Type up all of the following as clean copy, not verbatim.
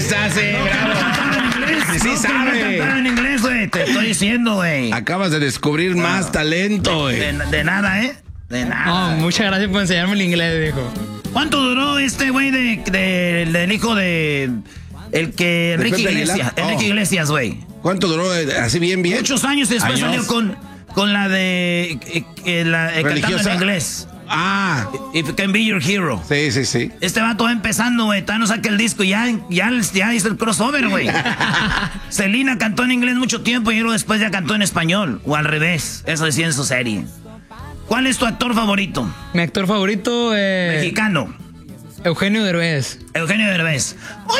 está, sí, bravo. Sí sabe. Cantar en inglés, güey. Te estoy diciendo, güey. Acabas de descubrir más talento, güey. De nada, ¿eh? De nada. Oh, muchas gracias por enseñarme el inglés, viejo. ¿Cuánto duró este güey del hijo de... Enrique Iglesias? Enrique Iglesias, güey. ¿Cuánto duró? Así bien. Muchos años y después salió con la de... cantando en inglés. Ah. If I Can Be Your Hero. Sí. Este vato va empezando, güey. Todavía no saca el disco. Ya hizo el crossover, güey. Selena cantó en inglés mucho tiempo y luego después ya cantó en español. O al revés. Eso decía en su serie. ¿Cuál es tu actor favorito? Mi actor favorito es... Mexicano. Eugenio Derbez. Eugenio Derbez.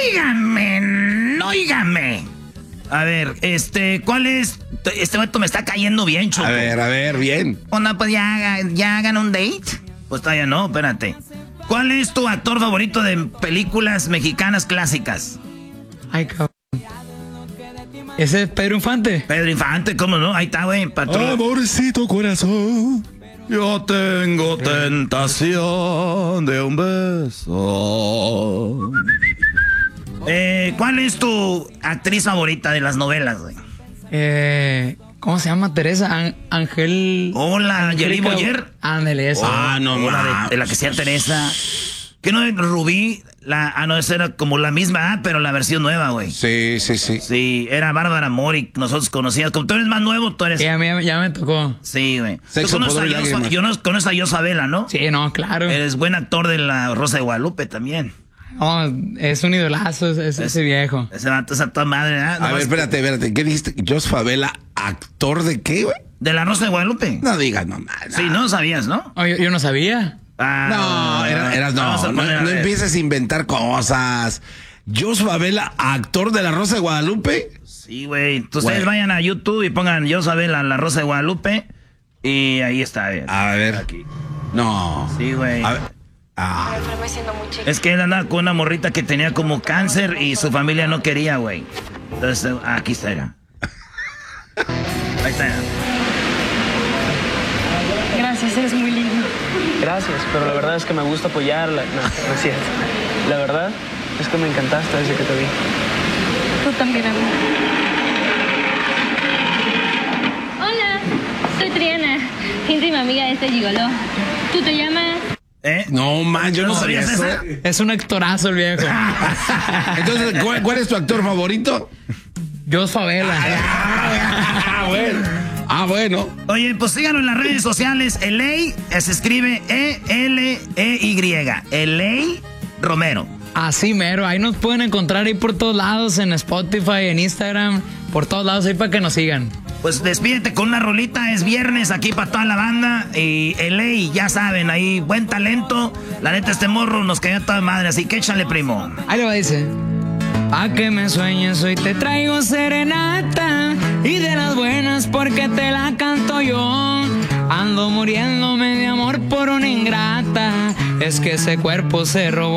Óigame. A ver, ¿cuál es? Este vato me está cayendo bien, Choco. A ver, bien. Onda, pues ya hagan un date. Pues todavía no, espérate. ¿Cuál es tu actor favorito de películas mexicanas clásicas? Ay, cabrón. ¿Ese es Pedro Infante? Pedro Infante, ¿cómo no? Ahí está, güey. Amorcito corazón, yo tengo tentación de un beso. ¿Cuál es tu actriz favorita de las novelas, güey? ¿Cómo se llama? Teresa Ángel. Hola, Yeli Boyer. Ándale, esa. Ah, no, de la que sea Teresa. ¿Qué no es Rubí? Esa era como la misma, pero la versión nueva, güey. Sí. Sí, era Bárbara Mori, nosotros conocíamos. Como tú eres más nuevo, tú eres... Ya me tocó. Sí, güey. Sexo, poder y lágrimas. Yo no conozco a Yosabela, ¿no? Sí, no, claro. Eres buen actor de La Rosa de Guadalupe también. No, es un idolazo ese viejo. Ese vato es a toda madre, ¿eh? A ver, espérate. ¿Qué dijiste? ¿Jos Favela, actor de qué, güey? ¿De La Rosa de Guadalupe? No digas nomás. Sí, no sabías, ¿no? Oh, yo no sabía. No, no empieces a inventar cosas. Jos Favela, actor de La Rosa de Guadalupe. Sí, güey. Ustedes vayan a YouTube y pongan Yosabela, La Rosa de Guadalupe. Y ahí está. A ver. Aquí. No. Sí, güey. A ver. Es que él andaba con una morrita que tenía como cáncer y su familia no quería, güey. Entonces, aquí está. Ahí está. Gracias, eres muy lindo. Gracias, pero la verdad es que me gusta apoyarla. No es cierto. La verdad es que me encantaste desde que te vi. Tú también, amor. Hola, soy Triana, íntima amiga de este gigoló. ¿Tú te llamas? No, man, yo no sabía eso. Es un actorazo el viejo. Entonces, ¿cuál es tu actor favorito? Jos Favela. Bueno. Oye, pues síganos en las redes sociales. Eley se escribe E-L-E-Y. Eley Romero. Así mero, ahí nos pueden encontrar ahí por todos lados, en Spotify, en Instagram, por todos lados ahí para que nos sigan. Pues despídete con una rolita, es viernes aquí para toda la banda. Y Eley, ya saben, ahí buen talento. La neta, este morro nos cayó toda madre, así que échale, primo. Ahí le va, dice. Pa' que me sueñes, hoy te traigo serenata. Y de las buenas porque te la canto yo. Ando muriéndome de amor por una ingrata. Es que ese cuerpo se robó.